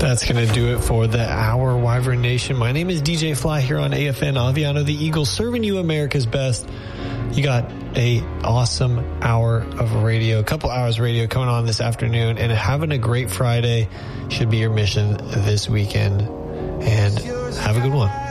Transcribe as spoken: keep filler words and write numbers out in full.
That's going to do it for the hour, Wyvern Nation. My name is D J Fly here on A F N Aviano, the Eagle, serving you America's best. You got a awesome hour of radio, a couple hours of radio coming on this afternoon, and having a great Friday should be your mission this weekend. And have a good one.